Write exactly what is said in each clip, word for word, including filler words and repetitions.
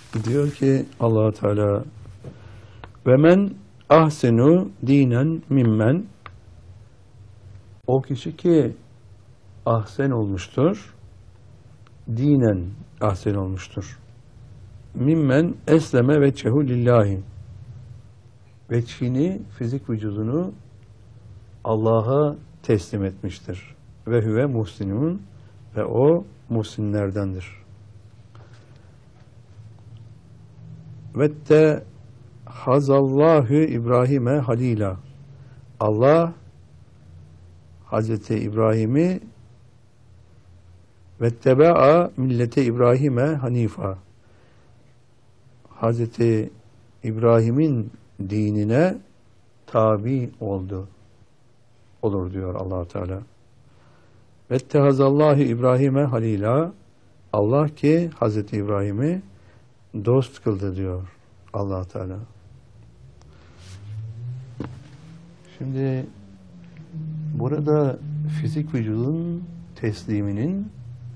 Diyor ki Allah Teala ve men ahsenu dinen mimmen, o kişi ki ahsen olmuştur, dinen ahsen olmuştur, mimmen esleme ve cehu lillahi, veçhini, fizik vücudunu Allah'a teslim etmiştir. Ve huve muhsinun, ve o muhsinlerdendir. Ve te hazallahu İbrahim'e halila, Allah Hazreti İbrahim'i ve teba'a millete İbrahim'e hanifa, Hazreti İbrahim'in dinine tabi oldu. Olur diyor Allah Teala. Ve tehazallahu İbrahim'e halila, Allah ki Hazreti İbrahim'i dost kıldı diyor Allah Teala. Şimdi burada fizik vücudun tesliminin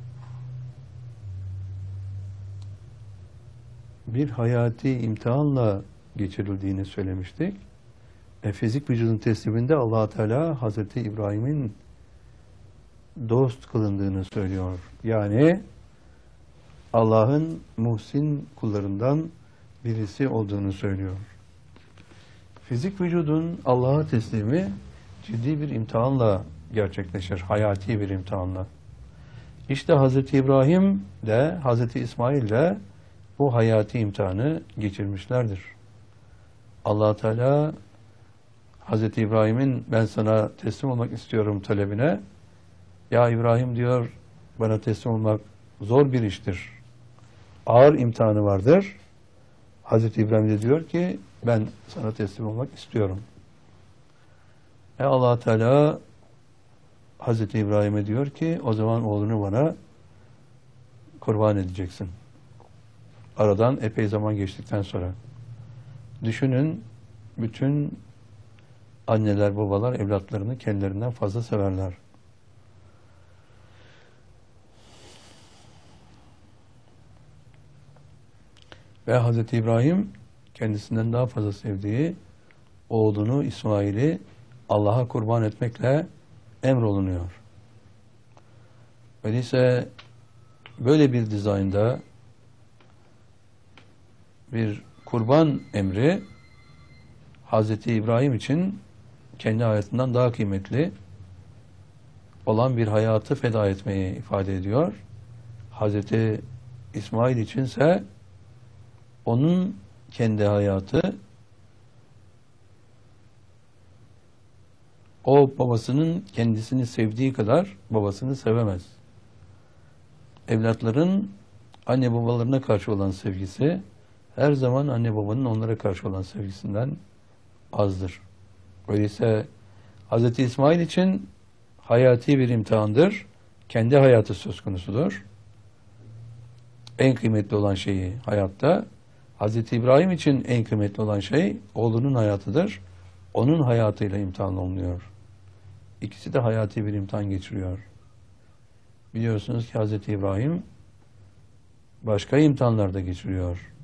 bir hayati imtihanla geçirildiğini söylemiştik. E, fizik vücudun tesliminde Allah Teala Hazreti İbrahim'in dost kılındığını söylüyor. Yani Allah'ın muhsin kullarından birisi olduğunu söylüyor. Fizik vücudun Allah'a teslimi ciddi bir imtihanla gerçekleşir. Hayati bir imtihanla. İşte Hazreti İbrahim de Hazreti İsmail de bu hayati imtihanı geçirmişlerdir. Allah Teala Hazreti İbrahim'in ben sana teslim olmak istiyorum talebine, ya İbrahim diyor, bana teslim olmak zor bir iştir, ağır imtihanı vardır. Hazreti İbrahim de diyor ki ben sana teslim olmak istiyorum. E Allah Teala Hazreti İbrahim'e diyor ki o zaman oğlunu bana kurban edeceksin. Aradan epey zaman geçtikten sonra. Düşünün, bütün anneler babalar evlatlarını kendilerinden fazla severler. Ve Hazreti İbrahim kendisinden daha fazla sevdiği oğlunu İsmail'i Allah'a kurban etmekle emrolunuyor. Öyleyse böyle bir dizaynda bir kurban emri Hazreti İbrahim için kendi hayatından daha kıymetli olan bir hayatı feda etmeyi ifade ediyor. Hazreti İsmail içinse onun kendi hayatı o babasının kendisini sevdiği kadar babasını sevemez. Evlatların anne babalarına karşı olan sevgisi her zaman anne babanın onlara karşı olan sevgisinden azdır. Öyleyse Hz. İsmail için hayati bir imtihandır. Kendi hayatı söz konusudur. En kıymetli olan şeyi hayatta, Hz. İbrahim için en kıymetli olan şey oğlunun hayatıdır. Onun hayatıyla imtihan olunuyor. İkisi de hayati bir imtihan geçiriyor. Biliyorsunuz ki Hz. İbrahim başka imtihanlarda geçiriyor.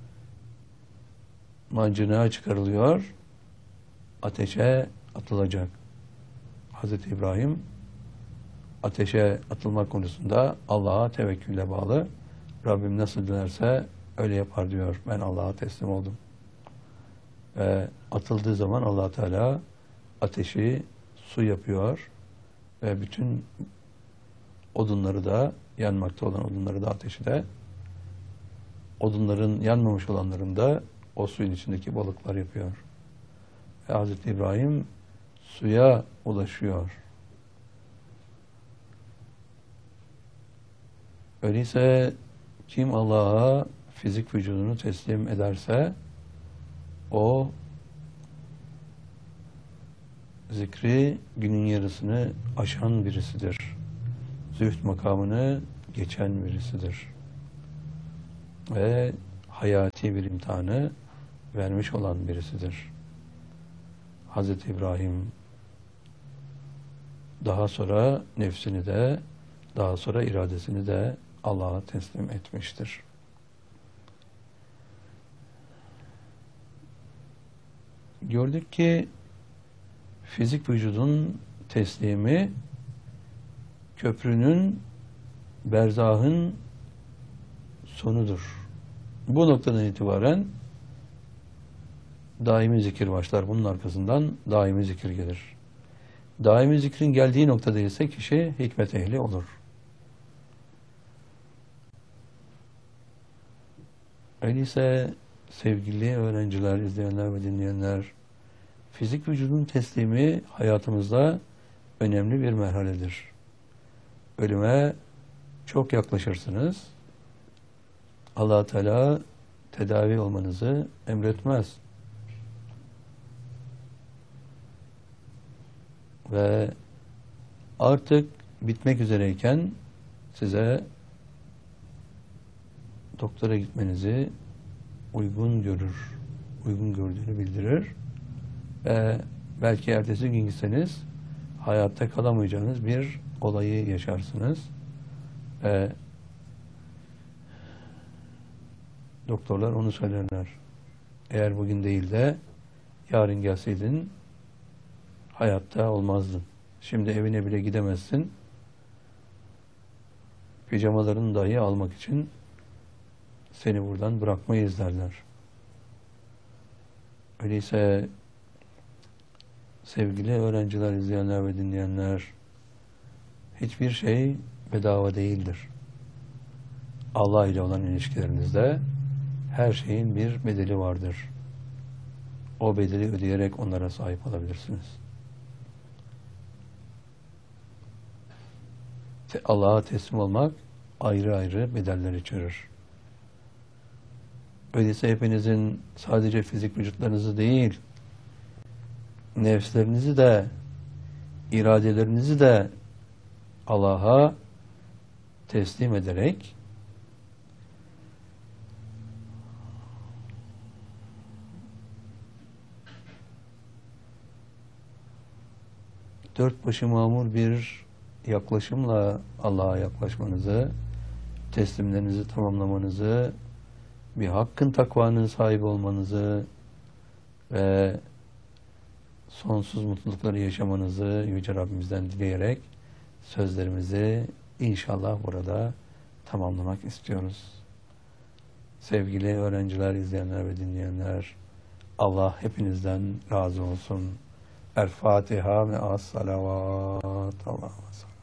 Mancınığa çıkarılıyor, ateşe atılacak. Hz. İbrahim ateşe atılma konusunda Allah'a tevekkülle bağlı. Rabbim nasıl dilerse öyle yapar diyor. Ben Allah'a teslim oldum. Ve atıldığı zaman Allah Teala ateşi su yapıyor ve bütün odunları da, yanmakta olan odunları da, ateşi de, odunların yanmamış olanlarını da o suyun içindeki balıklar yapıyor. Ve Hazreti İbrahim suya ulaşıyor. Öyleyse kim Allah'a fizik vücudunu teslim ederse o zikri günün yarısını aşan birisidir. Zühd makamını geçen birisidir. Ve hayati bir imtihanı vermiş olan birisidir. Hazreti İbrahim daha sonra nefsini de, daha sonra iradesini de Allah'a teslim etmiştir. gördük ki fizik vücudun teslimi köprünün, berzahın sonudur. Bu noktadan itibaren daimi zikir başlar. Bunun arkasından daimi zikir gelir. Daimi zikrin geldiği noktada ise kişi hikmet ehli olur. Öyleyse sevgili öğrenciler, izleyenler ve dinleyenler, fizik vücudun teslimi hayatımızda önemli bir merhaledir. Ölüme çok yaklaşırsınız. Allah Teala tedavi olmanızı emretmez. Ve artık bitmek üzereyken size doktora gitmenizi uygun görür, uygun gördüğünü bildirir. Ve belki ertesi gün gitseniz hayatta kalamayacağınız bir olayı yaşarsınız. Ve doktorlar onu söylerler. Eğer bugün değil de yarın gelseydin hayatta olmazdın. Şimdi evine bile gidemezsin. Pijamalarını dahi almak için seni buradan bırakmayız derler. Öyleyse sevgili öğrenciler, izleyenler ve dinleyenler, hiçbir şey bedava değildir. Allah ile olan ilişkilerinizde her şeyin bir bedeli vardır. O bedeli ödeyerek onlara sahip olabilirsiniz. Allah'a teslim olmak ayrı ayrı bedeller içerir. Öyleyse hepinizin sadece fizik vücutlarınızı değil, nefslerinizi de, iradelerinizi de Allah'a teslim ederek dört başı mamur bir yaklaşımla Allah'a yaklaşmanızı, teslimlerinizi tamamlamanızı, bir hakkın takvanın sahibi olmanızı ve sonsuz mutlulukları yaşamanızı Yüce Rabbimizden dileyerek sözlerimizi inşallah burada tamamlamak istiyoruz. Sevgili öğrenciler, izleyenler ve dinleyenler, Allah hepinizden razı olsun. El Fatiha ve as-salavat. Allah'a emanet.